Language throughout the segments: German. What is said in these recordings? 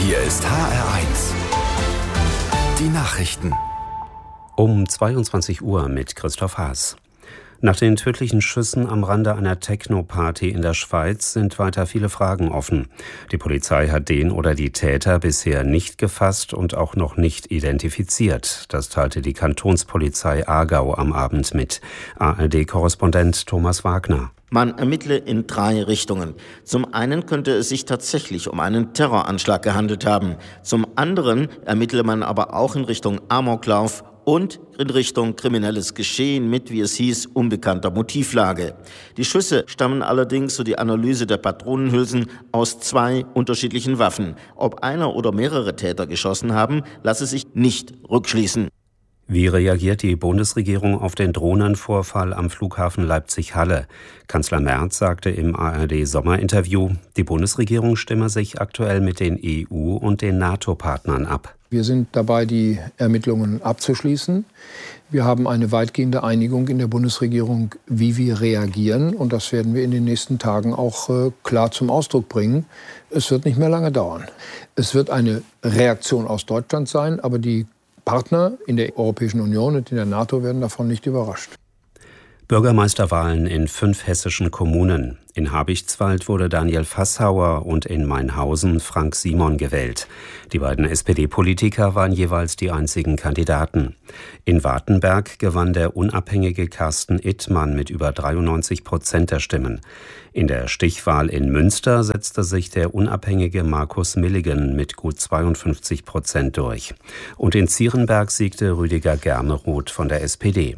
Hier ist HR1. Die Nachrichten. Um 22 Uhr mit Christoph Haas. Nach den tödlichen Schüssen am Rande einer Techno-Party in der Schweiz sind weiter viele Fragen offen. Die Polizei hat den oder die Täter bisher nicht gefasst und auch noch nicht identifiziert. Das teilte die Kantonspolizei Aargau am Abend mit. ARD-Korrespondent Thomas Wagner. Man ermittle in 3 Richtungen. Zum einen könnte es sich tatsächlich um einen Terroranschlag gehandelt haben. Zum anderen ermittle man aber auch in Richtung Amoklauf und in Richtung kriminelles Geschehen mit, wie es hieß, unbekannter Motivlage. Die Schüsse stammen allerdings, so die Analyse der Patronenhülsen, aus 2 unterschiedlichen Waffen. Ob einer oder mehrere Täter geschossen haben, lasse sich nicht rückschließen. Wie reagiert die Bundesregierung auf den Drohnenvorfall am Flughafen Leipzig-Halle? Kanzler Merz sagte im ARD-Sommerinterview, die Bundesregierung stimme sich aktuell mit den EU- und den NATO-Partnern ab. Wir sind dabei, die Ermittlungen abzuschließen. Wir haben eine weitgehende Einigung in der Bundesregierung, wie wir reagieren. Und das werden wir in den nächsten Tagen auch klar zum Ausdruck bringen. Es wird nicht mehr lange dauern. Es wird eine Reaktion aus Deutschland sein, aber die Partner in der Europäischen Union und in der NATO werden davon nicht überrascht. Bürgermeisterwahlen in 5 hessischen Kommunen. In Habichtswald wurde Daniel Fassauer und in Mainhausen Frank Simon gewählt. Die beiden SPD-Politiker waren jeweils die einzigen Kandidaten. In Wartenberg gewann der unabhängige Carsten Ittmann mit über 93% der Stimmen. In der Stichwahl in Münster setzte sich der unabhängige Markus Milligen mit gut 52% durch. Und in Zierenberg siegte Rüdiger Germeroth von der SPD.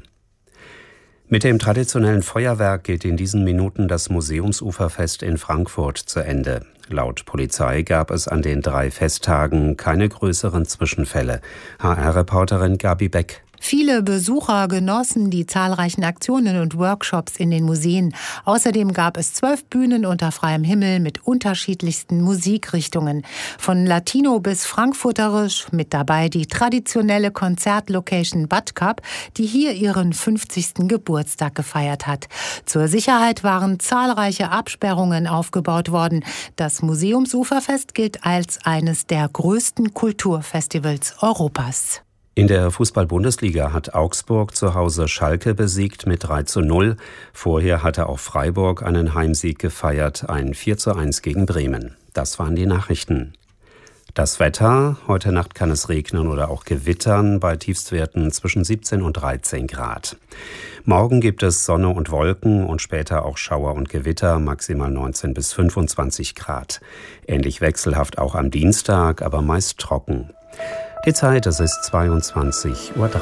Mit dem traditionellen Feuerwerk geht in diesen Minuten das Museumsuferfest in Frankfurt zu Ende. Laut Polizei gab es an den 3 Festtagen keine größeren Zwischenfälle. HR-Reporterin Gabi Beck. Viele Besucher genossen die zahlreichen Aktionen und Workshops in den Museen. Außerdem gab es 12 Bühnen unter freiem Himmel mit unterschiedlichsten Musikrichtungen. Von Latino bis Frankfurterisch, mit dabei die traditionelle Konzertlocation Bud Cup, die hier ihren 50. Geburtstag gefeiert hat. Zur Sicherheit waren zahlreiche Absperrungen aufgebaut worden. Das Museumsuferfest gilt als eines der größten Kulturfestivals Europas. In der Fußball-Bundesliga hat Augsburg zu Hause Schalke besiegt mit 3:0. Vorher hatte auch Freiburg einen Heimsieg gefeiert, ein 4:1 gegen Bremen. Das waren die Nachrichten. Das Wetter: Heute Nacht kann es regnen oder auch gewittern, bei Tiefstwerten zwischen 17 und 13 Grad. Morgen gibt es Sonne und Wolken und später auch Schauer und Gewitter, maximal 19 bis 25 Grad. Ähnlich wechselhaft auch am Dienstag, aber meist trocken. Die Zeit, es ist 22:03 Uhr.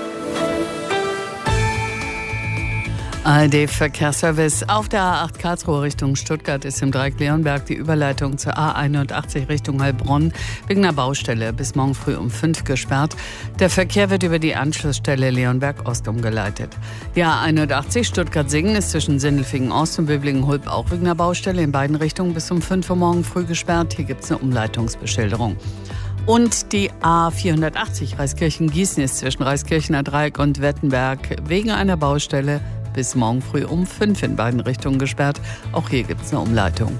ARD-Verkehrsservice. Auf der A8 Karlsruhe Richtung Stuttgart ist im Dreieck Leonberg die Überleitung zur A81 Richtung Heilbronn wegen einer Baustelle bis morgen früh um 5 gesperrt. Der Verkehr wird über die Anschlussstelle Leonberg Ost umgeleitet. Die A81 Stuttgart-Singen ist zwischen Sindelfingen Ost und Böblingen-Hulb auch wegen einer Baustelle in beiden Richtungen bis um 5 Uhr morgen früh gesperrt. Hier gibt es eine Umleitungsbeschilderung. Und die A480 Reiskirchen-Gießen ist zwischen Reiskirchener Dreieck und Wettenberg wegen einer Baustelle bis morgen früh um 5 in beiden Richtungen gesperrt. Auch hier gibt es eine Umleitung.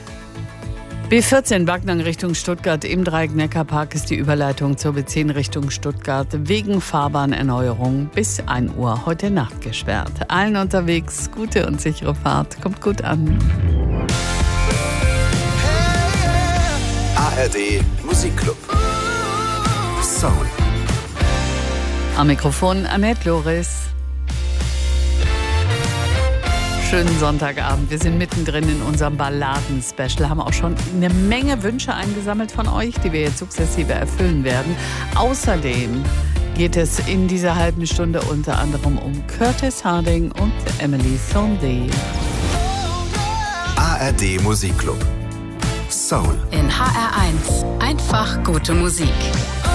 B14 Backnang Richtung Stuttgart im Dreieck Neckarpark ist die Überleitung zur B10 Richtung Stuttgart wegen Fahrbahnerneuerung bis 1 Uhr heute Nacht gesperrt. Allen unterwegs gute und sichere Fahrt. Kommt gut an. ARD Musikclub. Soul. Am Mikrofon Annette Loris. Schönen Sonntagabend. Wir sind mittendrin in unserem Balladen-Special. Haben auch schon eine Menge Wünsche eingesammelt von euch, die wir jetzt sukzessive erfüllen werden. Außerdem geht es in dieser halben Stunde unter anderem um Curtis Harding und Emily Sandé. ARD Musikclub. Soul. In HR1. Einfach gute Musik.